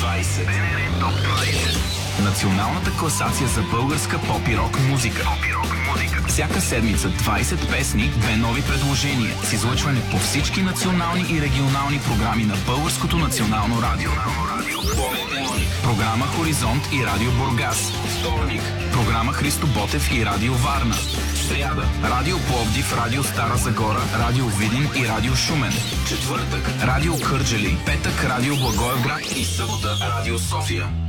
20. Националната класация за българска поп и рок музика. Всяка седмица 20 песни, 2 нови предложения с излъчване по всички национални и регионални програми на Българското национално радио. Програма Хоризонт и Радио Бургас. Вторник. Програма Христо Ботев и Радио Варна. Сряда. Радио Пловдив, Радио Стара Загора, Радио Видин и Радио Шумен. Четвъртък. Радио Кърджали. Петък. Радио Благоевград и събота. Радио София.